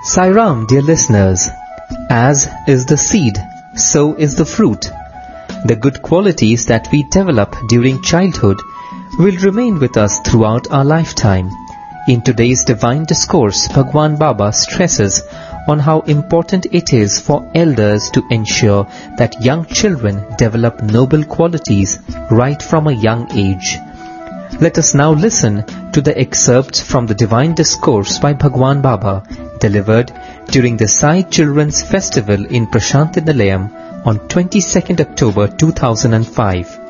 Sai Ram, dear listeners. As is the seed, so is the fruit. The good qualities that we develop during childhood will remain with us throughout our lifetime. In today's Divine Discourse, Bhagwan Baba stresses on how important it is for elders to ensure that young children develop noble qualities right from a young age. Let us now listen to the excerpts from the Divine Discourse by Bhagwan Baba, delivered during the Sai Children's Festival in Prashanthi Nilayam on 22nd October 2005.